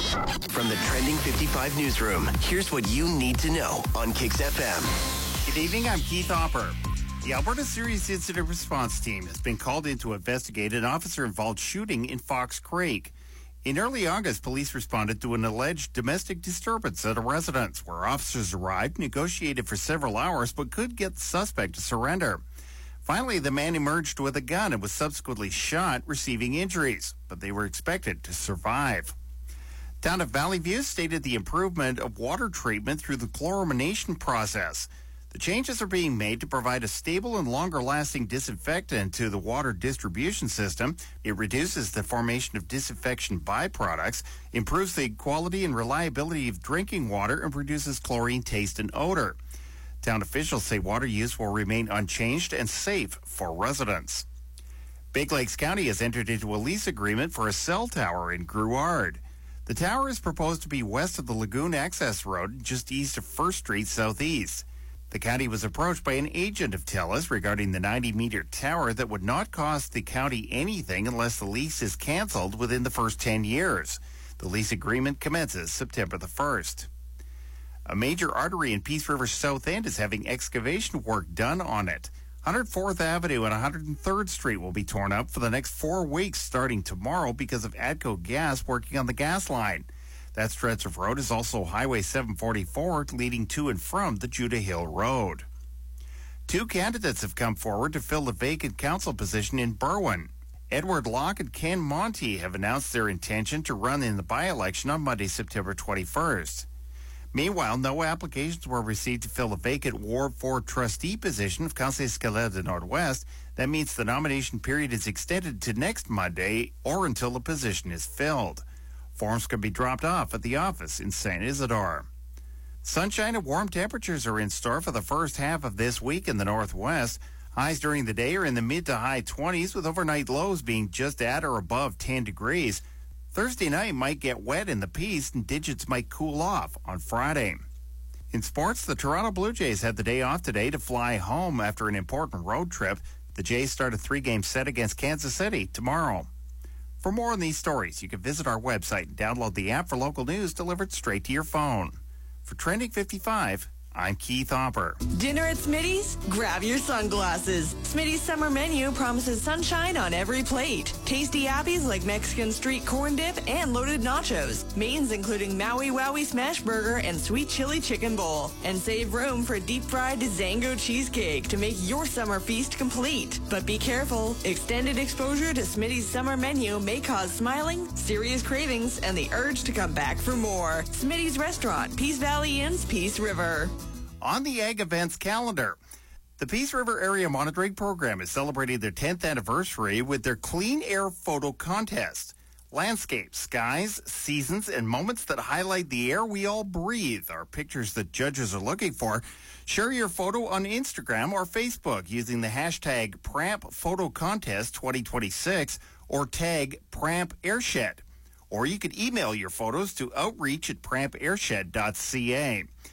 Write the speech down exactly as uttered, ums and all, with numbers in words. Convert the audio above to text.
From the Trending fifty-five newsroom, here's what you need to know on Kix F M. Good evening, I'm Keith Hopper. The Alberta Serious Incident Response Team has been called in to investigate an officer-involved shooting in Fox Creek. In early August, police responded to an alleged domestic disturbance at a residence where officers arrived, negotiated for several hours, but could get the suspect to surrender. Finally, the man emerged with a gun and was subsequently shot, receiving injuries, but they were expected to survive. Town of Valley View stated the improvement of water treatment through the chlorination process. The changes are being made to provide a stable and longer-lasting disinfectant to the water distribution system. It reduces the formation of disinfection byproducts, improves the quality and reliability of drinking water, and reduces chlorine taste and odor. Town officials say water use will remain unchanged and safe for residents. Big Lakes County has entered into a lease agreement for a cell tower in Grouard. The tower is proposed to be west of the Lagoon Access Road, just east of First Street Southeast. The county was approached by an agent of TELUS regarding the ninety-meter tower that would not cost the county anything unless the lease is canceled within the first ten years. The lease agreement commences September the first. A major artery in Peace River South End is having excavation work done on it. one hundred fourth Avenue and one hundred third Street will be torn up for the next four weeks starting tomorrow because of ATCO Gas working on the gas line. That stretch of road is also Highway seven forty-four leading to and from the Judah Hill Road. Two candidates have come forward to fill the vacant council position in Berwyn. Edward Locke and Ken Monty have announced their intention to run in the by-election on Monday, September twenty-first. Meanwhile, no applications were received to fill the vacant Ward four trustee position of Conseil Scolaire de Nord-Ouest. That means the nomination period is extended to next Monday or until the position is filled. Forms can be dropped off at the office in Saint Isidore. Sunshine and warm temperatures are in store for the first half of this week in the Northwest. Highs during the day are in the mid to high twenties, with overnight lows being just at or above ten degrees. Thursday night might get wet in the Peace, and digits might cool off on Friday. In sports, the Toronto Blue Jays had the day off today to fly home after an important road trip. The Jays start a three-game set against Kansas City tomorrow. For more on these stories, you can visit our website and download the app for local news delivered straight to your phone. For Trending fifty-five, I'm Keith Hopper. Dinner at Smitty's? Grab your sunglasses. Smitty's summer menu promises sunshine on every plate. Tasty appies like Mexican street corn dip and loaded nachos. Mains including Maui Wowie smash burger and sweet chili chicken bowl. And save room for deep fried Zango cheesecake to make your summer feast complete. But be careful. Extended exposure to Smitty's summer menu may cause smiling, serious cravings, and the urge to come back for more. Smitty's Restaurant, Peace Valley Inn's Peace River. On the Ag Events calendar, the Peace River Area Monitoring Program is celebrating their tenth anniversary with their Clean Air Photo Contest. Landscapes, skies, seasons, and moments that highlight the air we all breathe are pictures that judges are looking for. Share your photo on Instagram or Facebook using the hashtag Pramp Photo Contest twenty twenty-six or tag Pramp Airshed. Or you could email your photos to outreach at pramp airshed dot c a.